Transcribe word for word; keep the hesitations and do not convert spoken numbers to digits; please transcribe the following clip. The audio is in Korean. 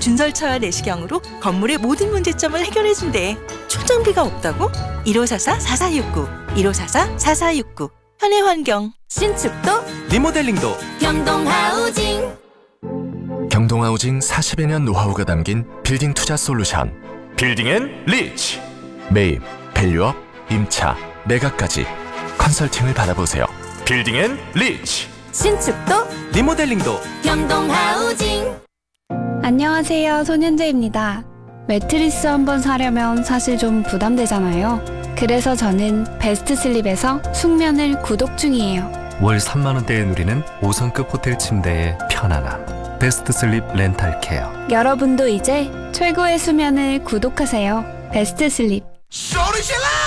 준설차와 내시경으로 건물의 모든 문제점을 해결해준대. 출장비가 없다고? 일오사사 사사육구 일오사사 사사육구 현해환경 신축도 리모델링도 경동하우징. 경동하우징 사십여 년 노하우가 담긴 빌딩 투자 솔루션. 빌딩 앤 리치. 매입, 밸류업, 임차, 매각까지 컨설팅을 받아보세요. 빌딩 앤 리치. 신축도 리모델링도 경동하우징. 안녕하세요, 손현재입니다. 매트리스 한번 사려면 사실 좀 부담되잖아요. 그래서 저는 베스트슬립에서 숙면을 구독 중이에요. 월 삼만 원대에 누리는 오 성급 호텔 침대의 편안함. 베스트슬립 렌탈케어. 여러분도 이제 최고의 수면을 구독하세요. 베스트슬립. 소리질러!